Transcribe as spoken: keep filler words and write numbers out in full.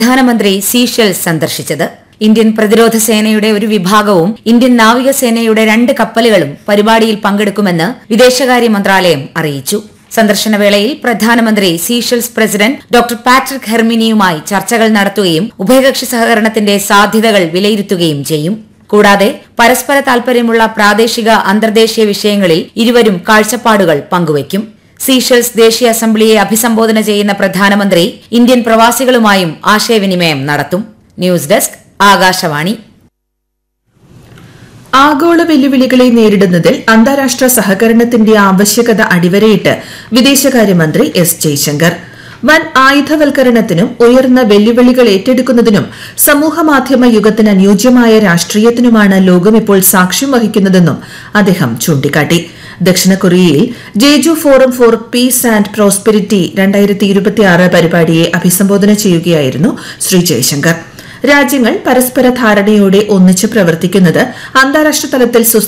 പ്രധാനമന്ത്രി സീഷെൽസ് സന്ദർശിച്ചത്. ഇന്ത്യൻ പ്രതിരോധ സേനയുടെ ഒരു വിഭാഗവും ഇന്ത്യൻ നാവികസേനയുടെ രണ്ട് കപ്പലുകളും പരിപാടിയിൽ പങ്കെടുക്കുമെന്ന് വിദേശകാര്യ മന്ത്രാലയം അറിയിച്ചു. സന്ദർശനവേളയിൽ പ്രധാനമന്ത്രി സീഷെൽസ് പ്രസിഡന്റ് ഡോക്ടർ പാട്രിക് ഹെർമിനിയുമായി ചർച്ചകൾ നടത്തുകയും ഉഭയകക്ഷി സഹകരണത്തിന്റെ സാധ്യതകൾ വിലയിരുത്തുകയും ചെയ്യും. കൂടാതെ പരസ്പര താൽപര്യമുള്ള പ്രാദേശിക അന്തർദേശീയ വിഷയങ്ങളിൽ ഇരുവരും കാഴ്ചപ്പാടുകൾ പങ്കുവയ്ക്കും. സീഷെൽസ് ദേശീയ അസംബ്ലിയെ അഭിസംബോധന ചെയ്യുന്ന പ്രധാനമന്ത്രി ഇന്ത്യൻ പ്രവാസികളുമായും ആശയവിനിമയം നടത്തും. News desk, Akashvani. ആഗോള വെല്ലുവിളികളെ നേരിടുന്നതിൽ അന്താരാഷ്ട്ര സഹകരണത്തിന്റെ ആവശ്യകത അടിവരയിട്ട് വിദേശകാര്യമന്ത്രി എസ് ജയശങ്കർ. വൻ ആയുധവൽക്കരണത്തിനും ഉയർന്ന വെല്ലുവിളികൾ ഏറ്റെടുക്കുന്നതിനും സമൂഹമാധ്യമ യുഗത്തിന് അനുയോജ്യമായ രാഷ്ട്രീയത്തിനുമാണ് ലോകം ഇപ്പോൾ സാക്ഷ്യം വഹിക്കുന്നതെന്നും അദ്ദേഹം ചൂണ്ടിക്കാട്ടി. ദക്ഷിണ കൊറിയയിൽ ജേജു forum four piece and prosperity രണ്ടായിരത്തി ഇരുപത്തിയാറ് പരിപാടിയെ അഭിസംബോധന ചെയ്യുകയായിരുന്നു ശ്രീ ജയശങ്കർ. രാജ്യങ്ങൾ പരസ്പര ധാരണയോടെ ഒന്നിച്ച് പ്രവർത്തിക്കുന്നത് അന്താരാഷ്ട്ര തലത്തിൽ